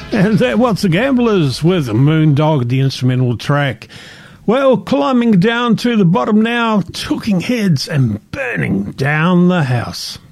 And that was the Gamblers with Moondog, the instrumental track. Well, climbing down to the bottom now, Talking Heads and Burning Down the House.